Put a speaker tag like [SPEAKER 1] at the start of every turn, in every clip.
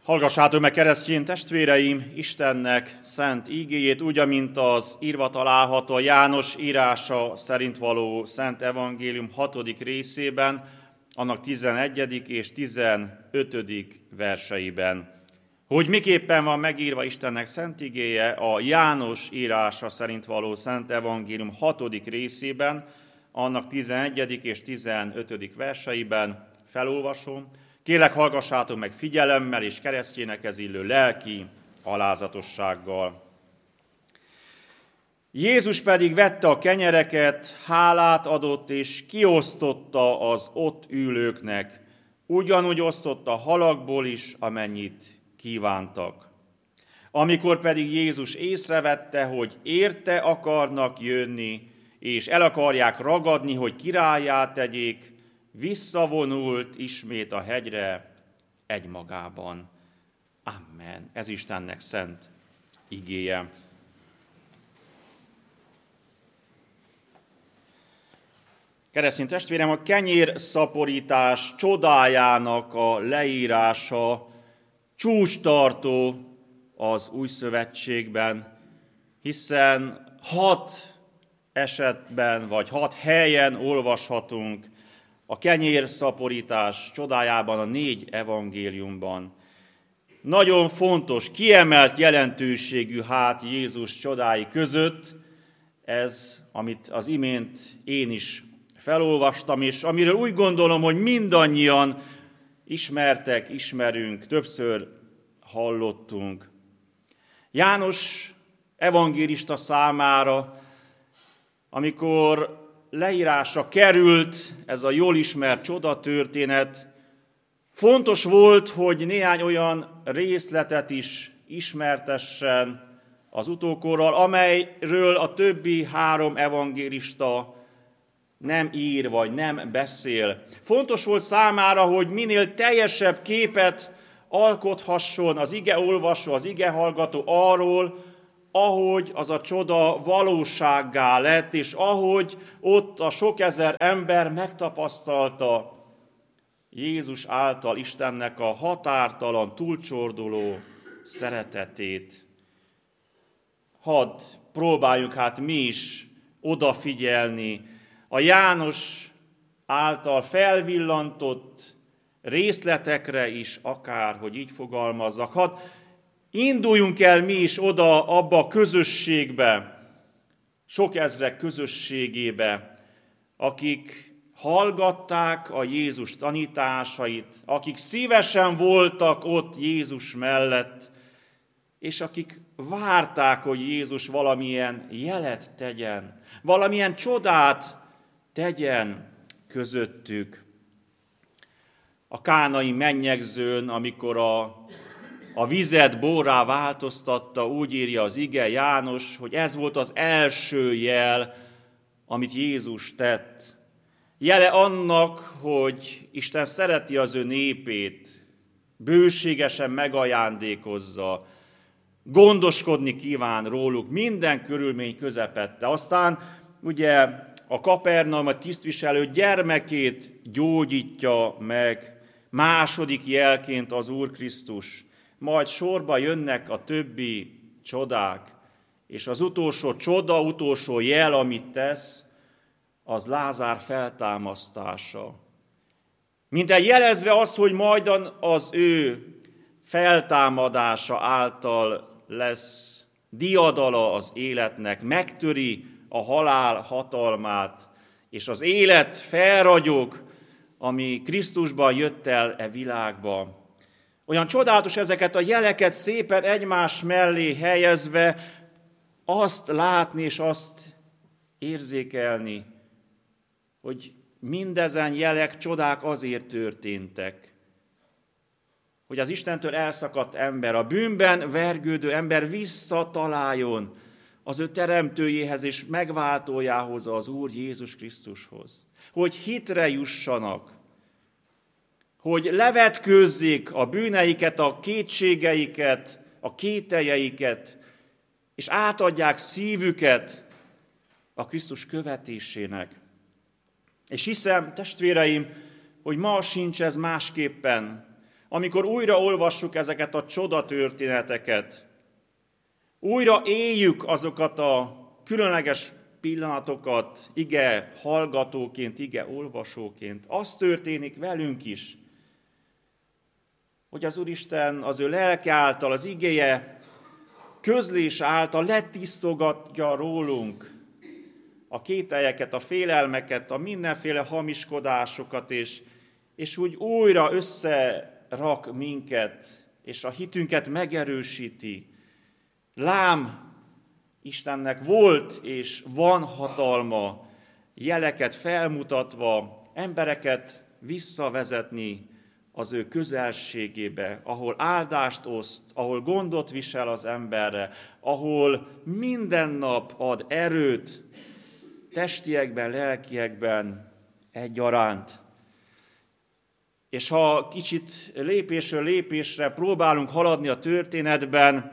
[SPEAKER 1] Hallgassátok meg, keresztény testvéreim, Istennek szent ígéjét, úgy, amint az írva található a János írása szerint való Szent Evangélium 6. részében, annak 11. és 15. verseiben. Hogy miképpen van megírva Istennek szent igéje a János írása szerint való Szent Evangélium 6. részében, annak 11. és 15. verseiben, felolvasom. Kérlek, hallgassátok meg figyelemmel és keresztjénekhez illő lelki alázatossággal. Jézus pedig vette a kenyereket, hálát adott és kiosztotta az ott ülőknek. Ugyanúgy osztotta halakból is, amennyit kívántak. Amikor pedig Jézus észrevette, hogy érte akarnak jönni, és el akarják ragadni, hogy királlyá tegyék, visszavonult ismét a hegyre egymagában. Amen. Ez Istennek szent igéje. Keresztény testvérem, a kenyérszaporítás csodájának a leírása csúcstartó az Új Szövetségben, hiszen 6 esetben vagy 6 helyen olvashatunk a kenyérszaporítás csodájában a 4 evangéliumban. Nagyon fontos, kiemelt jelentőségű Jézus csodái között ez, amit az imént én is felolvastam, és amiről úgy gondolom, hogy mindannyian ismerünk, többször hallottunk. János evangélista számára, amikor leírásra került ez a jól ismert csodatörténet, fontos volt, hogy néhány olyan részletet is ismertessen az utókorral, amelyről a többi 3 evangélista nem ír vagy nem beszél. Fontos volt számára, hogy minél teljesebb képet alkothasson az igeolvasó, az igehallgató arról, ahogy az a csoda valósággá lett, és ahogy ott a sok ezer ember megtapasztalta Jézus által Istennek a határtalan, túlcsorduló szeretetét. Hadd próbáljunk mi is odafigyelni a János által felvillantott részletekre is, akár, hogy így fogalmazzak. Hadd induljunk el mi is oda abba a közösségbe, sok ezrek közösségébe, akik hallgatták a Jézus tanításait, akik szívesen voltak ott Jézus mellett, és akik várták, hogy Jézus valamilyen jelet tegyen, valamilyen csodát tegyen közöttük. A kánai mennyegzőn, amikor a vizet borrá változtatta, úgy írja az ige János, hogy ez volt az első jel, amit Jézus tett. Jele annak, hogy Isten szereti az ő népét, bőségesen megajándékozza, gondoskodni kíván róluk minden körülmény közepette. Aztán ugye a Kapernaumi tisztviselő gyermekét gyógyítja meg, második jelként az Úr Krisztus. Majd sorba jönnek a többi csodák, és az utolsó csoda, utolsó jel, amit tesz, az Lázár feltámasztása. Mintegy jelezve az, hogy majd az ő feltámadása által lesz diadala az életnek, megtöri a halál hatalmát, és az élet felragyog, ami Krisztusban jött el e világba. Olyan csodálatos ezeket a jeleket szépen egymás mellé helyezve azt látni és azt érzékelni, hogy mindezen jelek, csodák azért történtek, hogy az Istentől elszakadt ember, a bűnben vergődő ember visszataláljon az ő teremtőjéhez és megváltójához, az Úr Jézus Krisztushoz. Hogy hitre jussanak, hogy levetkőzzék a bűneiket, a kétségeiket, a kételjeiket, és átadják szívüket a Krisztus követésének. És hiszem, testvéreim, hogy ma sincs ez másképpen. amikor újra olvassuk ezeket a csodatörténeteket, újra éljük azokat a különleges pillanatokat ige hallgatóként, ige olvasóként, az történik velünk is, hogy az Úristen az ő lelke által, az igéje közlés által letisztogatja rólunk a kételyeket, a félelmeket, a mindenféle hamiskodásokat, és úgy újra összerak minket, és a hitünket megerősíti. Lám, Istennek volt és van hatalma jeleket felmutatva, embereket visszavezetni az ő közelségébe, ahol áldást oszt, ahol gondot visel az emberre, ahol minden nap ad erőt, testiekben, lelkiekben egyaránt. És ha kicsit lépésről lépésre próbálunk haladni a történetben,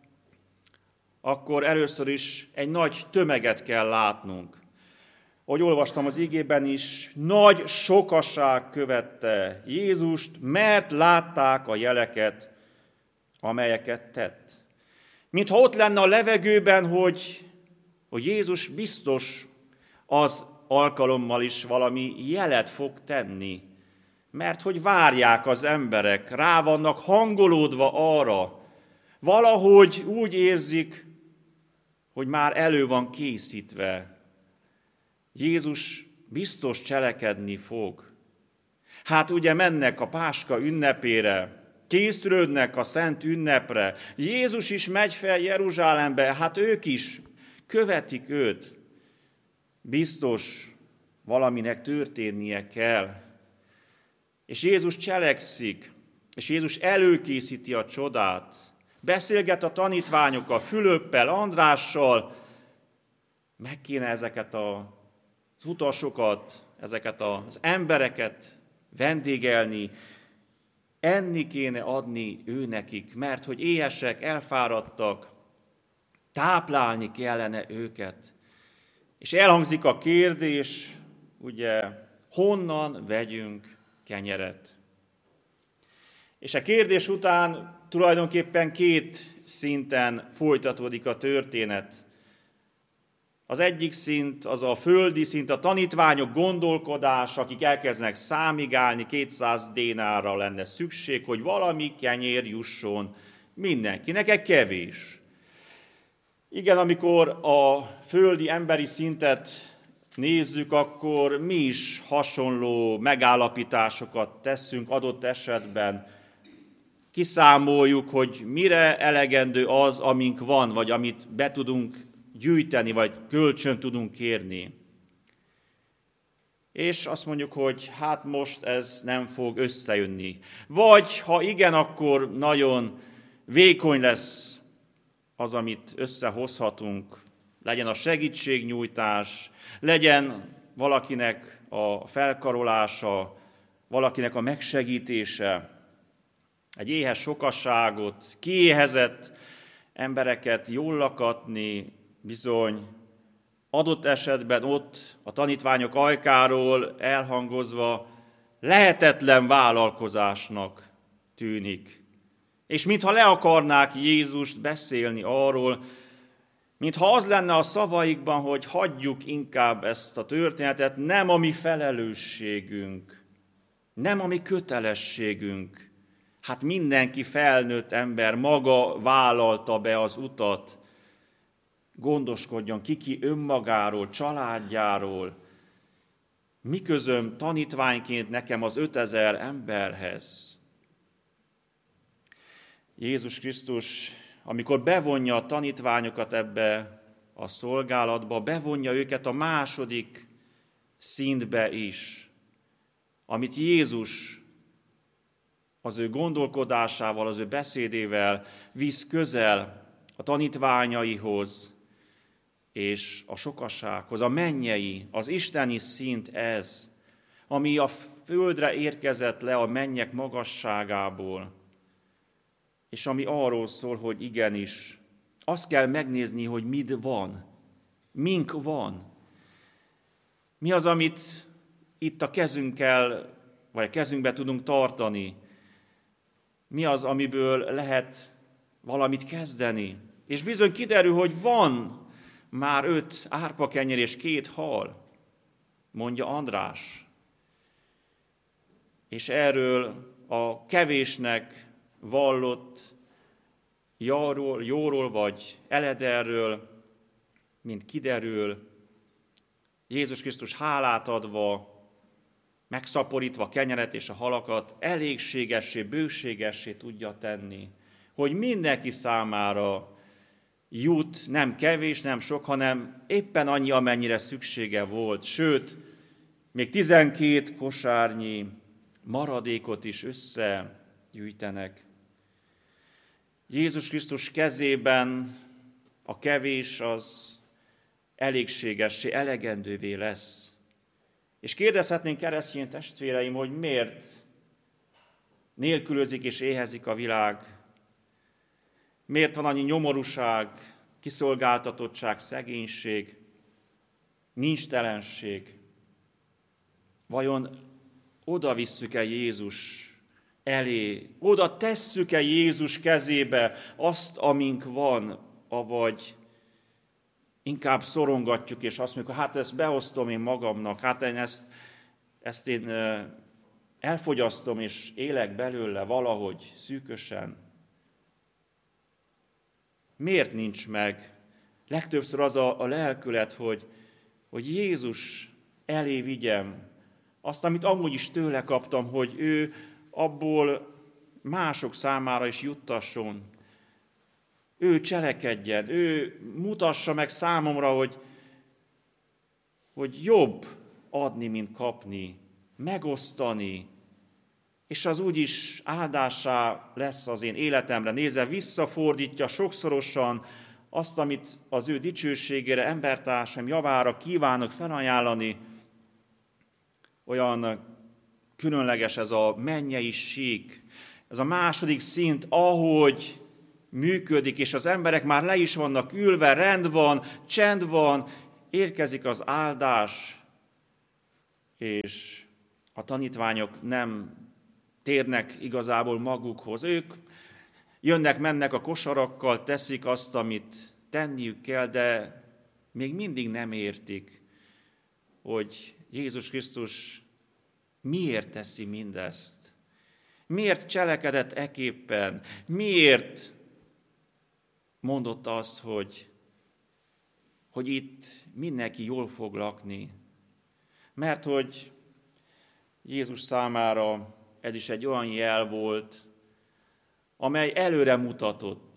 [SPEAKER 1] akkor először is egy nagy tömeget kell látnunk. Ahogy olvastam az igében is, nagy sokaság követte Jézust, mert látták a jeleket, amelyeket tett. Mintha ott lenne a levegőben, hogy Jézus biztos az alkalommal is valami jelet fog tenni, mert hogy várják az emberek, rá vannak hangolódva arra, valahogy úgy érzik, hogy már elő van készítve. Jézus biztos cselekedni fog. Hát ugye mennek a Páska ünnepére, készülődnek a szent ünnepre, Jézus is megy fel Jeruzsálembe, hát ők is követik őt. Biztos valaminek történnie kell. És Jézus cselekszik, és Jézus előkészíti a csodát. Beszélget a tanítványokkal, Fülöppel, Andrással, meg kéne ezeket az utasokat, ezeket az embereket vendégelni, enni kéne adni őnekik, mert hogy éhesek, elfáradtak, táplálni kellene őket. És elhangzik a kérdés, ugye, honnan vegyünk kenyeret? És a kérdés után tulajdonképpen két szinten folytatódik a történet. Az egyik szint, az a földi szint, a tanítványok gondolkodás, akik elkezdenek számigálni, 200 dénárra lenne szükség, hogy valami kenyér jusson mindenkinek, egy kevés. Igen, amikor a földi emberi szintet nézzük, akkor mi is hasonló megállapításokat teszünk adott esetben. Kiszámoljuk, hogy mire elegendő az, amink van, vagy amit be tudunk gyűjteni, vagy kölcsön tudunk kérni. És azt mondjuk, hogy hát most ez nem fog összejönni. Vagy ha igen, akkor nagyon vékony lesz az, amit összehozhatunk. Legyen a segítségnyújtás, legyen valakinek a felkarolása, valakinek a megsegítése, egy éhes sokasságot, kiéhezett embereket jól lakatni, bizony adott esetben ott a tanítványok ajkáról elhangozva lehetetlen vállalkozásnak tűnik. És mintha le akarnák Jézust beszélni arról, mintha az lenne a szavaikban, hogy hagyjuk inkább ezt a történetet, nem a mi felelősségünk, nem a mi kötelességünk. Hát mindenki felnőtt ember maga vállalta be az utat, gondoskodjon ki önmagáról, családjáról. Mi közöm tanítványként nekem az 5000 emberhez? Jézus Krisztus, amikor bevonja a tanítványokat ebbe a szolgálatba, bevonja őket a második szintbe is, amit Jézus az ő gondolkodásával, az ő beszédével visz közel a tanítványaihoz és a sokassághoz. A mennyei, az isteni szint ez, ami a földre érkezett le a mennyek magasságából, és ami arról szól, hogy igenis, azt kell megnézni, hogy mit van, mink van. Mi az, amit itt a kezünkkel, vagy a kezünkbe tudunk tartani. mi az, amiből lehet valamit kezdeni. És bizony kiderül, hogy van már 5 árpakenyér és 2 hal, mondja András. És erről a kevésnek vallott jóról vagy elederről, mint kiderül, Jézus Krisztus hálát adva, megszaporítva a kenyeret és a halakat, elégségessé, bőségessé tudja tenni, hogy mindenki számára jut, nem kevés, nem sok, hanem éppen annyi, amennyire szüksége volt. Sőt, még 12 kosárnyi maradékot is összegyűjtenek. Jézus Krisztus kezében a kevés az elégségessé, elegendővé lesz. És kérdezhetnénk keresztény testvéreim, hogy miért nélkülözik és éhezik a világ, miért van annyi nyomorúság, kiszolgáltatottság, szegénység, nincstelenség. Vajon oda visszük-e Jézus elé, oda tesszük-e Jézus kezébe azt, amink van, avagy inkább szorongatjuk, és azt mondjuk, hát ezt behoztom én magamnak, hát én ezt én elfogyasztom, és élek belőle valahogy szűkösen. Miért nincs meg? Legtöbbször az a lelkület, hogy Jézus elé vigyem azt, amit amúgy is tőle kaptam, hogy ő abból mások számára is juttasson. Ő cselekedjen, ő mutassa meg számomra, hogy jobb adni, mint kapni, megosztani, és az úgyis áldásá lesz az én életemre nézve, visszafordítja sokszorosan azt, amit az ő dicsőségére, embertársam javára kívánok felajánlani. Olyan különleges ez a mennyei sík, ez a második szint, ahogy működik, és az emberek már le is vannak ülve, rend van, csend van, érkezik az áldás, és a tanítványok nem térnek igazából magukhoz. Ők jönnek-mennek a kosarakkal, teszik azt, amit tenniük kell, de még mindig nem értik, hogy Jézus Krisztus miért teszi mindezt. Miért cselekedett eképpen? Miért mondott azt, hogy itt mindenki jól fog lakni? Mert hogy Jézus számára ez is egy olyan jel volt, amely előre mutatott,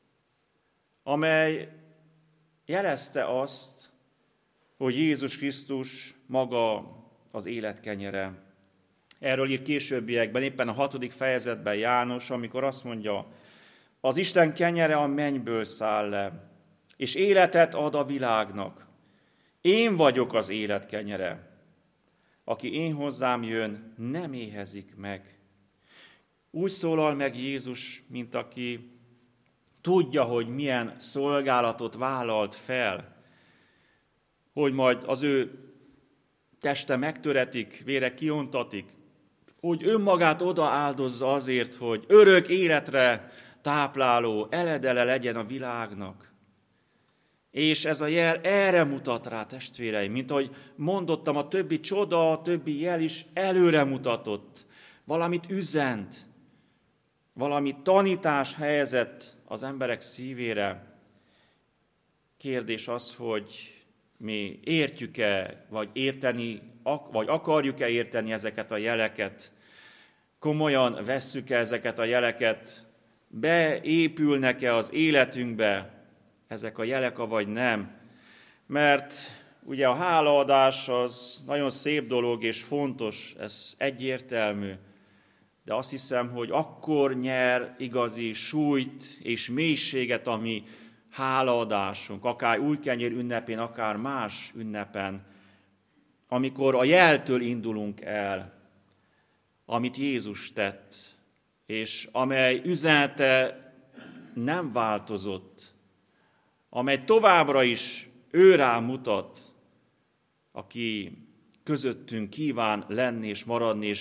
[SPEAKER 1] amely jelezte azt, hogy Jézus Krisztus maga az élet kenyere. Erről ír későbbiekben, éppen a 6. fejezetben János, amikor azt mondja, az Isten kenyere a mennyből száll le, és életet ad a világnak. Én vagyok az élet kenyere. Aki én hozzám jön, nem éhezik meg. Úgy szólal meg Jézus, mint aki tudja, hogy milyen szolgálatot vállalt fel, hogy majd az ő teste megtöretik, vére kiontatik, hogy önmagát odaáldozza azért, hogy örök életre tápláló eledele legyen a világnak. És ez a jel erre mutat rá, testvéreim, mint ahogy mondottam, a többi csoda, a többi jel is előre mutatott. Valamit üzent, valami tanítás helyezett az emberek szívére. Kérdés az, hogy mi értjük-e, vagy akarjuk-e érteni ezeket a jeleket, komolyan vesszük-e ezeket a jeleket, beépülnek-e az életünkbe ezek a jelek, vagy nem. Mert ugye a hálaadás az nagyon szép dolog és fontos, ez egyértelmű, de azt hiszem, hogy akkor nyer igazi súlyt és mélységet a mi hálaadásunk, akár újkenyér ünnepén, akár más ünnepen, amikor a jeltől indulunk el, amit Jézus tett, és amely üzenete nem változott, amely továbbra is őrá mutat, aki közöttünk kíván lenni és maradni, és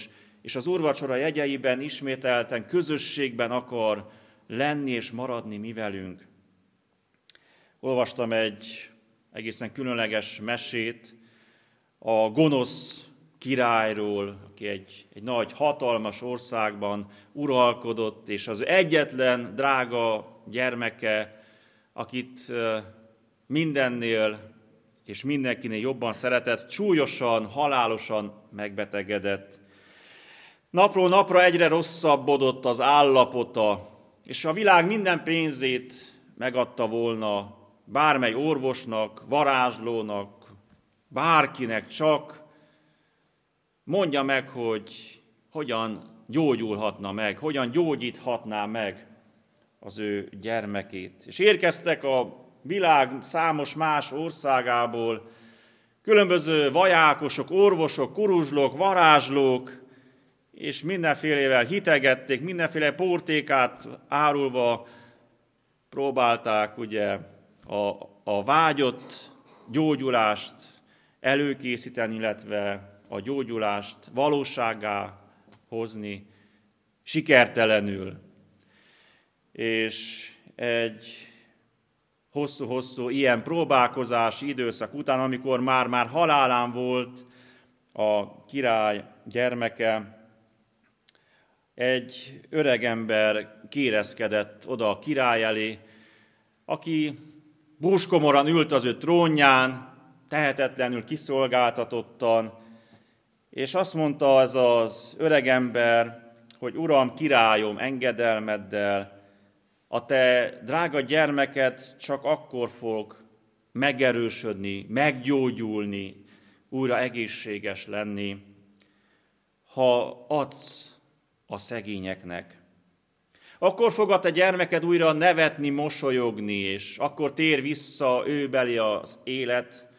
[SPEAKER 1] és az úrvacsora jegyeiben ismételten közösségben akar lenni és maradni mi velünk. Olvastam egy egészen különleges mesét a gonosz királyról, aki egy nagy, hatalmas országban uralkodott, és az egyetlen drága gyermeke, akit mindennél és mindenkinél jobban szeretett, súlyosan, halálosan megbetegedett. Napról napra egyre rosszabbodott az állapota, és a világ minden pénzét megadta volna bármely orvosnak, varázslónak, bárkinek, csak mondja meg, hogy hogyan gyógyulhatna meg, hogyan gyógyíthatná meg az ő gyermekét. És érkeztek a világ számos más országából különböző vajákosok, orvosok, kuruzslók, varázslók, és mindenfélevel hitegették, mindenféle portékát árulva próbálták ugye a vágyott gyógyulást előkészíteni, illetve a gyógyulást valósággá hozni sikertelenül. És egy hosszú-hosszú ilyen próbálkozási időszak után, amikor már halálán volt a király gyermeke, egy öregember kérezkedett oda a király elé, aki búskomoran ült az ő trónján, tehetetlenül, kiszolgáltatottan, és azt mondta ez az öregember, hogy Uram, királyom, engedelmeddel, a te drága gyermeked csak akkor fog megerősödni, meggyógyulni, újra egészséges lenni, ha adsz a szegényeknek. Akkor fog a te gyermeked újra nevetni, mosolyogni, és akkor tér vissza őbeli az élet,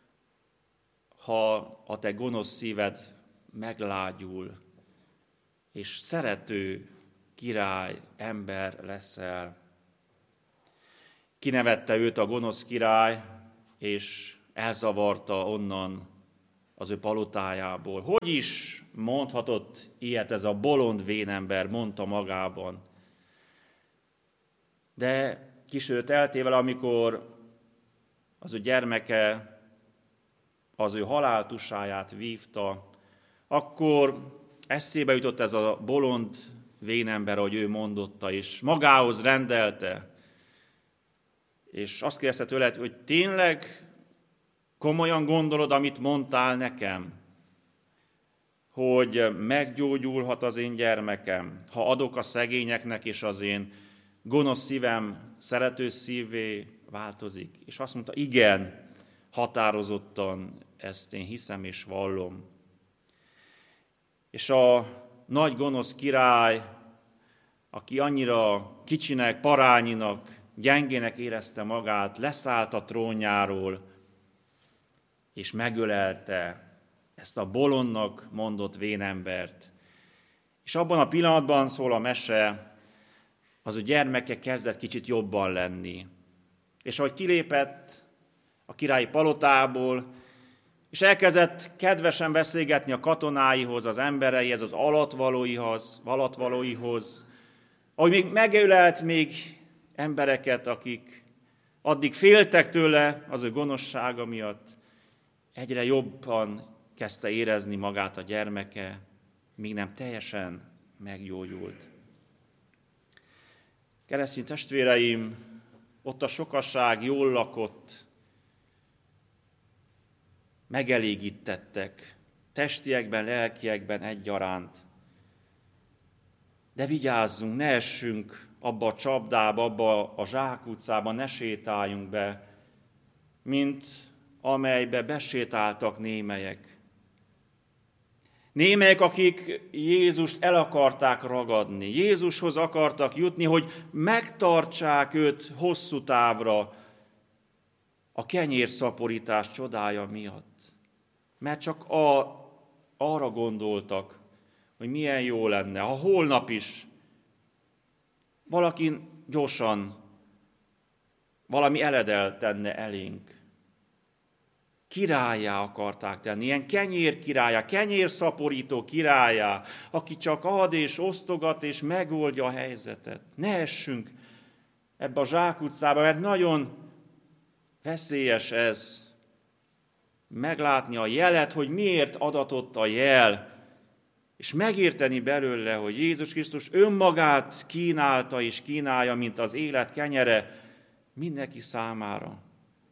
[SPEAKER 1] ha a te gonosz szíved meglágyul, és szerető király, ember leszel. Kinevette őt a gonosz király, és elzavarta onnan az ő palotájából. Hogy is mondhatott ilyet ez a bolond vénember, mondta magában. De kis időt eltével, amikor az ő gyermeke az ő haláltusáját vívta, akkor eszébe jutott ez a bolond vénember, ahogy ő mondotta, és magához rendelte. És azt kérdezte tőle, hogy tényleg komolyan gondolod, amit mondtál nekem, hogy meggyógyulhat az én gyermekem, ha adok a szegényeknek, és az én gonosz szívem szerető szívé változik. És azt mondta, igen, határozottan ezt én hiszem és vallom. És a nagy gonosz király, aki annyira kicsinek, parányinak, gyengének érezte magát, leszállt a trónjáról, és megölelte ezt a bolondnak mondott vénembert. És abban a pillanatban, szól a mese, az ő gyermeke kezdett kicsit jobban lenni. És ahogy kilépett a királyi palotából, és elkezdett kedvesen beszélgetni a katonáihoz, az embereihez, az alattvalóihoz, ahogy még megölelt még embereket, akik addig féltek tőle az ő gonoszsága miatt, egyre jobban kezdte érezni magát a gyermeke, míg nem teljesen meggyógyult. Keresztény testvéreim, ott a sokaság jól lakott, megelégítettek, testiekben, lelkiekben egyaránt. De vigyázzunk, ne essünk abba a csapdába, abba a zsákutcába, ne sétáljunk be, mint amelybe besétáltak némelyek. Némelyek, akik Jézust el akarták ragadni, Jézushoz akartak jutni, hogy megtartsák őt hosszú távra a kenyérszaporítás csodája miatt. Mert csak arra gondoltak, hogy milyen jó lenne, ha holnap is valaki gyorsan valami eledel tenne elénk. királyá akarták tenni, ilyen kenyér királyá, kenyérszaporító királyá, aki csak ad és osztogat és megoldja a helyzetet. Ne essünk ebbe a zsákutcába, mert nagyon veszélyes ez. Meglátni a jelet, hogy miért adatott a jel, és megérteni belőle, hogy Jézus Krisztus önmagát kínálta és kínálja, mint az élet kenyere mindenki számára.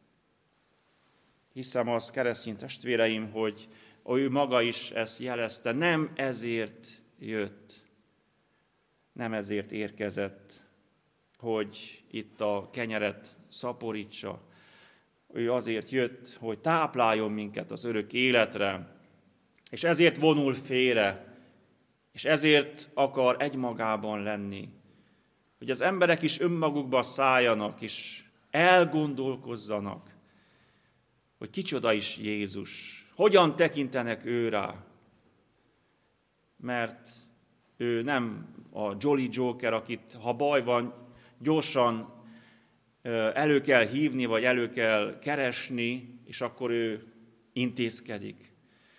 [SPEAKER 1] Hiszem az, keresztény testvéreim, hogy ő maga is ezt jelezte. Nem ezért jött, nem ezért érkezett, hogy itt a kenyeret szaporítsa. Ő azért jött, hogy tápláljon minket az örök életre, és ezért vonul félre, és ezért akar egymagában lenni. Hogy az emberek is önmagukba szálljanak, és elgondolkozzanak, hogy kicsoda is Jézus, hogyan tekintenek ő rá. Mert ő nem a Jolly Joker, akit ha baj van, gyorsan elő kell hívni, vagy elő kell keresni, és akkor ő intézkedik.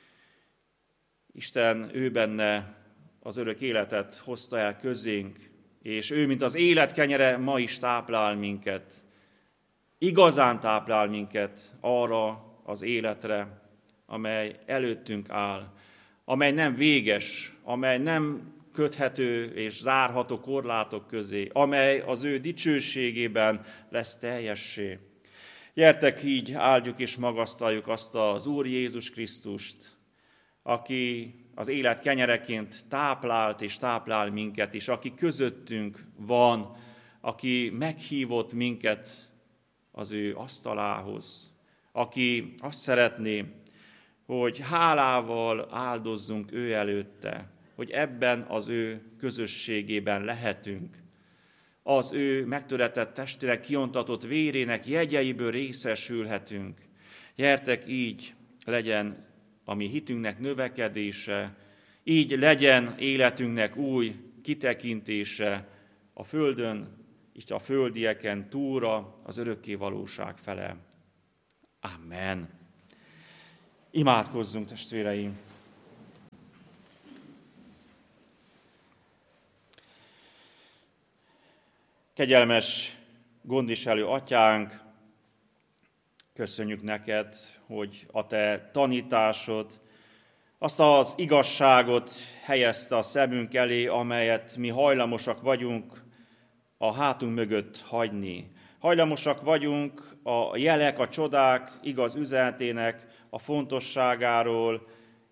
[SPEAKER 1] Isten ő benne az örök életet hozta el közénk, és ő, mint az élet kenyere, ma is táplál minket. Igazán táplál minket arra az életre, amely előttünk áll, amely nem véges, amely nem köthető és zárható korlátok közé, amely az ő dicsőségében lesz teljessé. Gyertek így, áldjuk és magasztaljuk azt az Úr Jézus Krisztust, aki az élet kenyereként táplált és táplál minket, és aki közöttünk van, aki meghívott minket az ő asztalához, aki azt szeretné, hogy hálával áldozzunk ő előtte, hogy ebben az ő közösségében lehetünk. Az ő megtöretett testének, kiontatott vérének jegyeiből részesülhetünk. Gyertek, így legyen a mi hitünknek növekedése, így legyen életünknek új kitekintése a földön, és a földieken túlra az örökké valóság fele. Amen. Imádkozzunk, testvéreim! Kegyelmes, gondviselő atyánk, köszönjük neked, hogy a te tanításod, azt az igazságot helyezte a szemünk elé, amelyet mi hajlamosak vagyunk a hátunk mögött hagyni. Hajlamosak vagyunk a jelek, a csodák igaz üzenetének a fontosságáról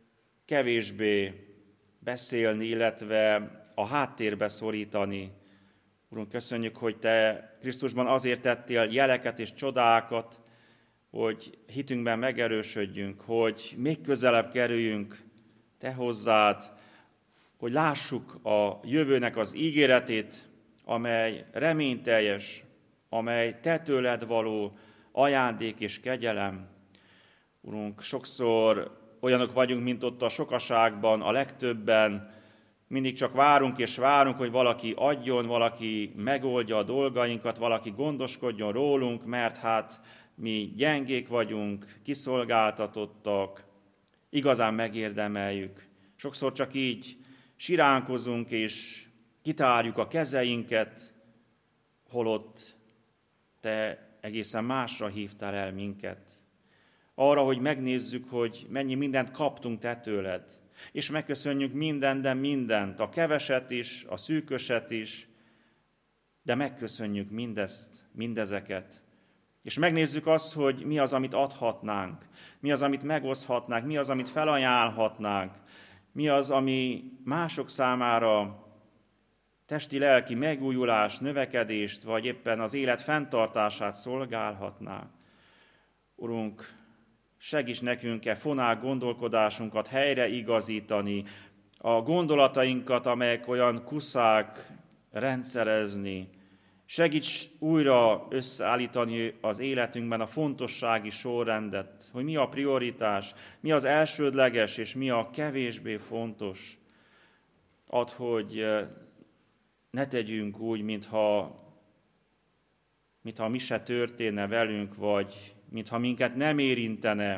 [SPEAKER 1] kevésbé beszélni, illetve a háttérbe szorítani. Urunk, köszönjük, hogy te Krisztusban azért tettél jeleket és csodákat, hogy hitünkben megerősödjünk, hogy még közelebb kerüljünk te hozzád, hogy lássuk a jövőnek az ígéretét, amely reményteljes, amely te tőled való ajándék és kegyelem. Urunk, sokszor olyanok vagyunk, mint ott a sokaságban, a legtöbben, mindig csak várunk és várunk, hogy valaki adjon, valaki megoldja a dolgainkat, valaki gondoskodjon rólunk, mert hát mi gyengék vagyunk, kiszolgáltatottak, igazán megérdemeljük. Sokszor csak így siránkozunk és kitárjuk a kezeinket, holott te egészen másra hívtál el minket. Arra, hogy megnézzük, hogy mennyi mindent kaptunk te tőled. És megköszönjük mindent, de mindent, a keveset is, a szűköset is, de megköszönjük mindezeket. És megnézzük azt, hogy mi az, amit adhatnánk, mi az, amit megoszthatnánk, mi az, amit felajánlhatnánk, mi az, ami mások számára testi-lelki megújulást, növekedést, vagy éppen az élet fenntartását szolgálhatná. Urunk, segíts nekünk fonál gondolkodásunkat helyre igazítani, a gondolatainkat, amelyek olyan kuszák, rendszerezni. Segíts újra összeállítani az életünkben a fontossági sorrendet, hogy mi a prioritás, mi az elsődleges, és mi a kevésbé fontos. Add, hogy ne tegyünk úgy, mintha mi se történne velünk, vagy mintha minket nem érintene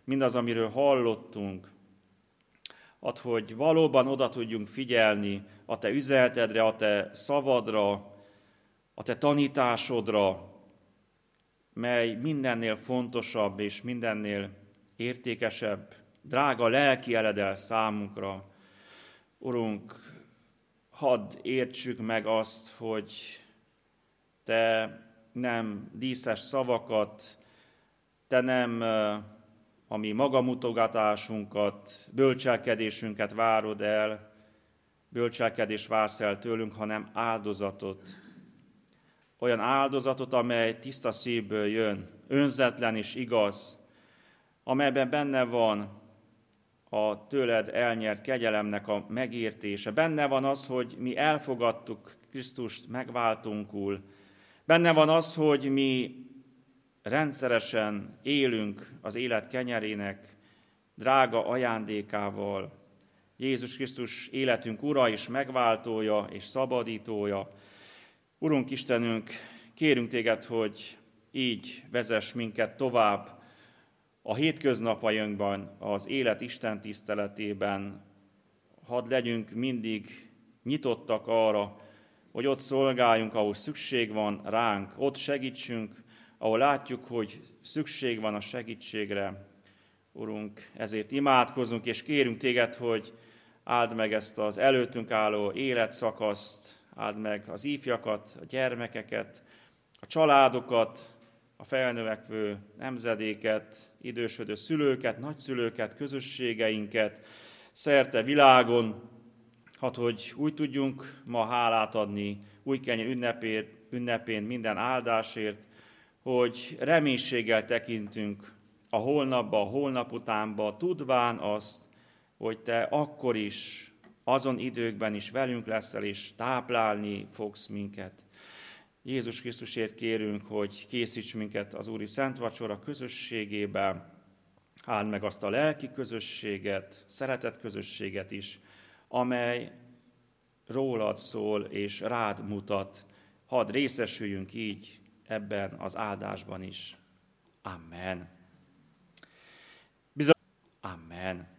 [SPEAKER 1] mindaz, amiről hallottunk. Add, hogy valóban oda tudjunk figyelni a Te üzenetedre, a Te szavadra, a Te tanításodra, mely mindennél fontosabb és mindennél értékesebb, drága lelki eledel számunkra. Urunk, hadd értsük meg azt, hogy Te nem díszes szavakat, Te nem a mi magamutogatásunkat, bölcselkedésünket várod el, bölcselkedést vársz el tőlünk, hanem áldozatot. Olyan áldozatot, amely tiszta szívből jön, önzetlen és igaz, amelyben benne van a tőled elnyert kegyelemnek a megértése. Benne van az, hogy mi elfogadtuk Krisztust megváltunkul. Benne van az, hogy mi rendszeresen élünk az élet kenyerének drága ajándékával. Jézus Krisztus életünk ura és megváltója és szabadítója. Urunk Istenünk, kérünk Téged, hogy így vezess minket tovább a hétköznapjainkban, az élet Isten tiszteletében. Hadd legyünk mindig nyitottak arra, hogy ott szolgáljunk, ahol szükség van ránk, ott segítsünk, ahol látjuk, hogy szükség van a segítségre. Urunk, ezért imádkozunk, és kérünk Téged, hogy áld meg ezt az előttünk álló életszakaszt, áld meg az ifjakat, a gyermekeket, a családokat, a felnövekvő nemzedéket, idősödő szülőket, nagyszülőket, közösségeinket, szerte világon, hogy úgy tudjunk ma hálát adni új kenyér ünnepén minden áldásért, hogy reménységgel tekintünk a holnapba, a holnap utánba, tudván azt, hogy Te akkor is, azon időkben is velünk leszel, és táplálni fogsz minket. Jézus Krisztusért kérünk, hogy készíts minket az Úri Szent Vacsora közösségében, áld meg azt a lelki közösséget, szeretett közösséget is, amely rólad szól és rád mutat. Hadd részesüljünk így ebben az áldásban is. Amen. Amen.